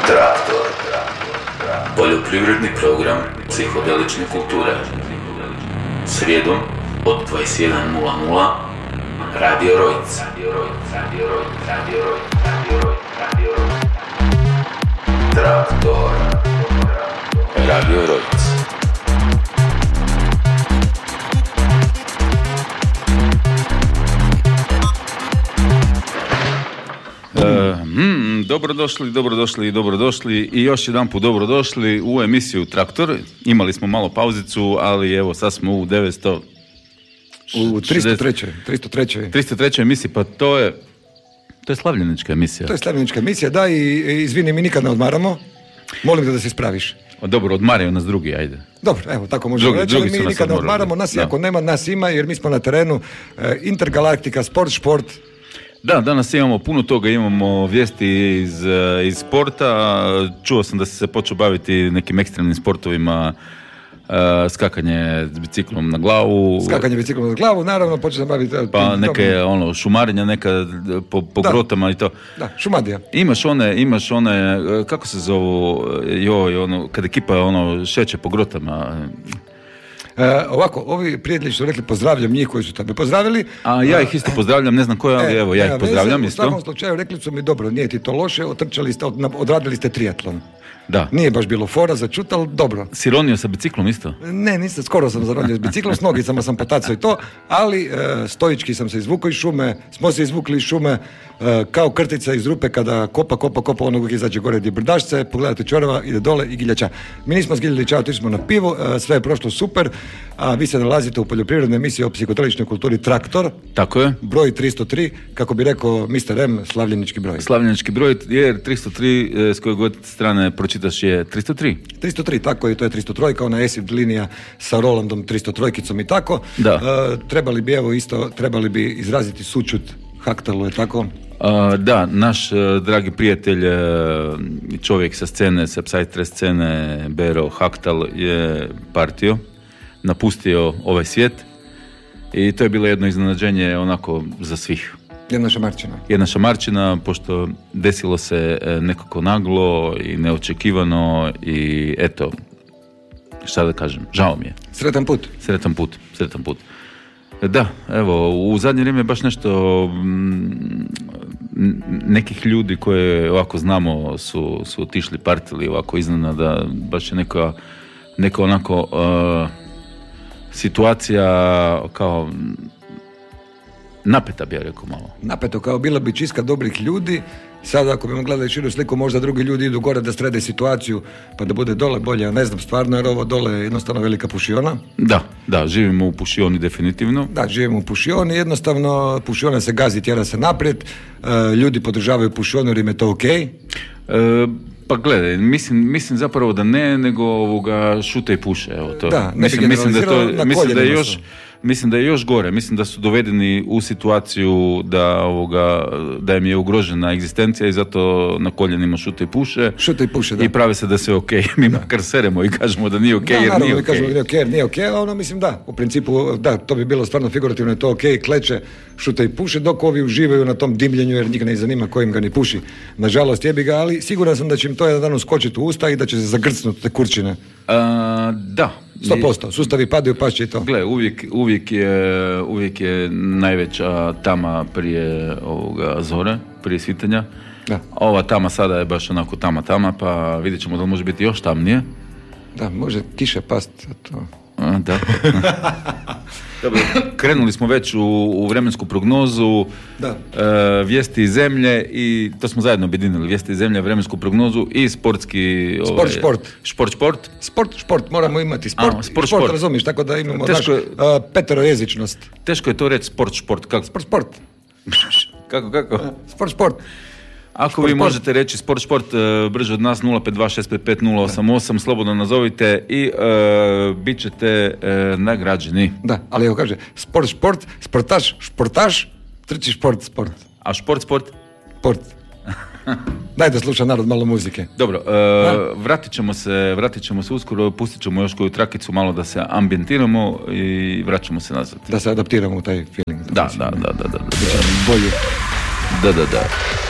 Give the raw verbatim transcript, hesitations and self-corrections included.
Traktor. Poljoprivredni program psihodelične kulture. Srijedom od dvadeset jedan nula nula Radio Rojc. Traktor. Radio Rojc. Uh, mm, dobrodošli, dobrodošli i dobrodošli i još jedan put dobrodošli u emisiju Traktor. Imali smo malo pauzicu, ali evo sad smo u devetsto... U tristo trećoj. tristo trećoj. tristo trećoj emisiji, pa to je... To je slavljenička emisija. To je slavljenička emisija, da, i izvini, mi nikad ne odmaramo. Molim te da se ispraviš. O, dobro, odmaraju nas drugi, ajde. Dobro, evo, tako možemo drugi, reći, drugi mi nikad ne odmaramo, nas i ako nema, nas ima, jer mi smo na terenu. E, Intergalaktika, sport, šport. Da, danas imamo puno toga, imamo vijesti iz, iz sporta. Čuo sam da si se počeo baviti nekim ekstremnim sportovima, uh, skakanje s biciklom na glavu. Skakanje biciklom na glavu, naravno, počeo sam baviti... Pa neke, ono, šumarenja neka po, po grotama i to. Da, šumadija. Imaš one, imaš one, kako se zovu, joj, ono, kad ekipa, ono, šeće po grotama... E, ovako, ovi prijatelji su rekli pozdravljam njih koji su tebe pozdravili. A ja ih isto pozdravljam, ne znam koje, ali e, evo, ja ih pozdravljam veze, isto. U svakom slučaju rekli su mi, dobro, nije ti to loše, otrčali ste, odradili ste triatlon. Da. Nije baš bilo fora za čut, ali dobro. Si ronio sa biciklom isto? Ne, nisam, skoro sam zaronio s biciklom, s nogicama sam potacao i to, ali e, stoički sam se izvukao iz šume, smo se izvukli iz šume, e, kao krtica iz rupe kada kopa, kopa, kopa, onog izađe gore gdje brdašce, pogledate čorava, ide dole i giljača. Mi nismo zgiljali čao, otišli smo na pivo, e, sve je prošlo super, a vi se nalazite u poljoprivrednoj emisiji o psihoteličnoj kulturi Traktor. Tako je. Broj tristo tri, kako bi rekao mister M, slavljenički broj. Slavljenički broj, jer tristo tri, s koje god strane pročitaš je tristo tri. tristo tri, tako je, to je tristo tri, kao ona acid linija sa Rolandom tristo tri-kicom i tako. Da. E, trebali bi, evo isto, trebali bi izraziti sućut Haktalu, je tako? Uh, da, naš uh, dragi prijatelj, uh, čovjek sa scene, sa Psytre scene, Bero Haktal je partio, napustio ovaj svijet i to je bilo jedno iznenađenje onako za svih. Jedna šamarčina. Jedna šamarčina, pošto desilo se nekako naglo i neočekivano i eto, šta da kažem, žao mi je. Sretan put. Sretan put, sretan put. Da, evo, u zadnje vrijeme baš nešto m, nekih ljudi koje ovako znamo su, su otišli, partili ovako iznenada, baš je neka, neka onako uh, situacija kao napeta, bi ja rekao malo. Napeto, kao bila bi čiska dobrih ljudi. Sada ako bi gledali širu sliku, možda drugi ljudi idu gore da srede situaciju, pa da bude dole bolje. Ne znam, stvarno, jer ovo dole je jednostavno velika pušiona. Da, da, živimo u pušioni definitivno. Da, živimo u pušioni, jednostavno pušiona se gazi, tjera se naprijed, e, ljudi podržavaju pušionu jer im je to ok. E, pa gledaj, mislim, mislim zapravo da ne, nego ovoga šute i puše. Evo to. Da, ne mislim, bi mislim da to, mislim da je još... su. Mislim da je još gore, mislim da su dovedeni u situaciju da, ovoga, da im je ugrožena egzistencija i zato na koljenima šute i puše. Šute i puše, da. I prave se da sve ok. Mi makar seremo i kažemo da nije ok, da, jer naravno, nije mi ok. kažemo da nije ok, jer nije ok, a ono mislim da, u principu, da, to bi bilo stvarno figurativno, je to ok, kleče, šute i puše, dok ovi uživaju na tom dimljenju, jer nikad ne zanima kojim ga ni puši. Nažalost, jebi ga, ali siguran sam da će im to jedan dan uskočiti u usta i da će se zagrcnuti te kurčine. A, da. sto posto, sustavi padaju, pašće i to. Gle, uvijek, uvijek, je, uvijek je najveća tama prije ovoga zore, prije svitanja. Da. Ova tama sada je baš onako tama tama, pa vidjet ćemo da li može biti još tamnije. Da, može kiše past. To. A, da. Dobro, krenuli smo već u, u vremensku prognozu, da. E, vijesti iz zemlje i to smo zajedno objedinili, vijesti iz zemlje, vremensku prognozu i sportski... Sport, ovaj, šport. Šport, šport. Sport, šport, moramo imati sport, A, sport, sport, šport, šport, razumiš, tako da imamo teško, naš uh, peterojezičnost. Teško je to reći sport, šport. Kako? Sport, sport. Kako, kako? Sport, sport. Ako sport, vi sport. možete reći sport, šport uh, brže od nas nula pet dva šest pet pet nula osam osam, slobodno nazovite i uh, bit ćete uh, nagrađeni. Da, ali evo kaže, sport, šport, sportaš, športaš, trči šport, sport. A šport, sport? Sport. Daj da sluša narod malo muzike. Dobro, uh, vratit ćemo se, vratit ćemo se uskoro, pustit ćemo još koju trakicu malo da se ambijentiramo i vraćamo se nazad. Da se adaptiramo u taj feeling. Da, da, da, da, da, da, da. Bolje. Da, da, da.